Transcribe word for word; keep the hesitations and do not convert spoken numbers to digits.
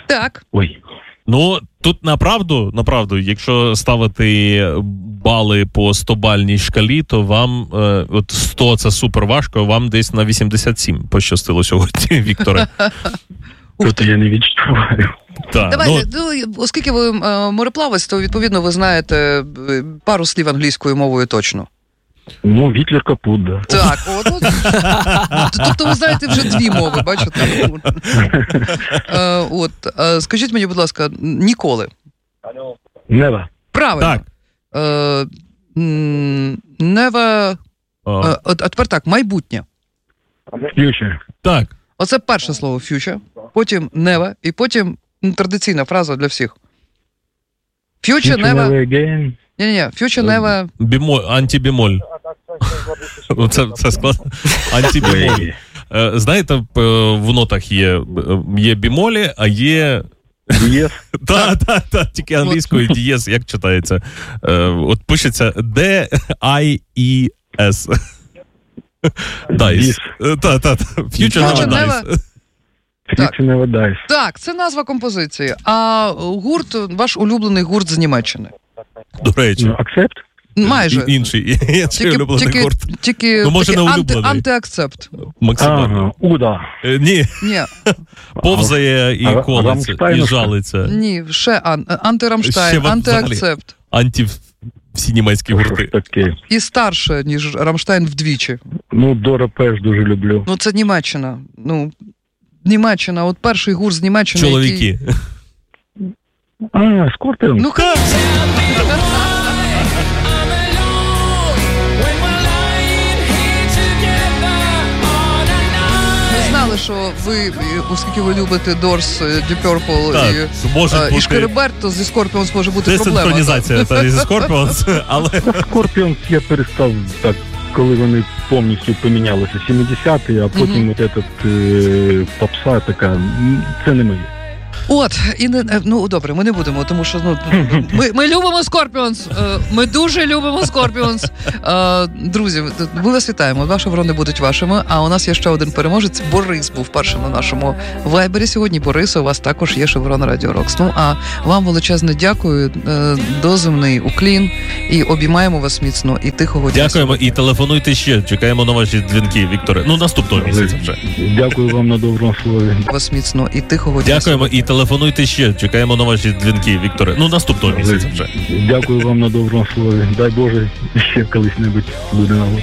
Так. Ой. Ну, тут направду, направду, якщо ставити бали по сто-бальній шкалі, то вам, е, от сто це супер важко, вам десь на вісімдесят сім пощастило сьогодні, Вікторе. Тут я не відчуваю. Так, Давайте, ну, ну, оскільки ви е, мореплавець, то, відповідно, ви знаєте е, пару слів англійською мовою точно. Ну, Гітлер капут, да. Так, от, от. Тобто ви знаєте вже дві мови, бачите? Е, от, е, скажіть мені, будь ласка, ніколи. Нева. Правильно. Так. Е, м, never... Е, а, а тепер так, майбутнє. Future. так. Оце перше слово future, потім never, і потім м, традиційна фраза для всіх. Future, Future never... never again. Ні-ні, future, never... Бімоль, антибімоль. Це, це складно. Антибімоль. Е, Знаєте, п- в нотах є, є бімолі, а є... Дієс. Так, так, так, тільки англійською дієс, як читається? Е, От пишеться D-I-E-S. Dice. Так, так, Future Never Dies. Future never dies. Так, це назва композиції. А гурт, ваш улюблений гурт з Німеччини. До речі. Ну, Accept? Майже. І- Інший, інший Тільки, улюблений тільки, гурт. тільки, Ну, може, тільки не анти, улюблений. антиакцепт. Максимально. Ага, Уда. Е, Ні, Ні, повзає А- і а колиться, і Рамштайн? жалиться. ні, ще ан, Ще антирамштайн, взагалі. антиакцепт. Анті всі німецькі Що ж гурти. таке? І старше, ніж Рамштайн вдвічі. Ну, Дора Пеш дуже люблю. Ну, це Німеччина. Ну, Німеччина, от перший гурт з Німеччини, який... Чоловіки. А, Скорпіон. Ну, ха! Ми знали, що ви, оскільки ви любите Doors, Deep Purple Так, і, може е, бути і Шкереберт, то зі Scorpions може бути Це проблема. синхронізація та, зі Scorpions, але Скорпіон я перестав так, коли вони повністю помінялися. сімдесяті, а потім Мгм. от этот е, попса така, м, це не моє. От, і не, е, ну добре, ми не будемо, тому що ну, ми, ми любимо Scorpions, е, ми дуже любимо Scorpions. Е, Друзі, ми вас вітаємо, ваші ворони будуть вашими, а у нас є ще один переможець, Борис був першим на нашому вайбері сьогодні. Борис, у вас також є шеврон Радіо Рокс. Ну, а вам величезне дякую, е, доземний уклін, і обіймаємо вас міцно, і тихого дня. дякуємо і телефонуйте ще. Чекаємо на ваші дзвінки, Вікторе. Ну, наступного місяця вже. Дякую вам на доброму слові. Вас міцно, і тихого дня. Дякуємо і телефонуйте ще. Чекаємо на ваші дзвінки, Вікторе. Ну, наступного місяця вже. Дякую вам на доброму слові. Дай Боже, ще колись-небудь буде нагода.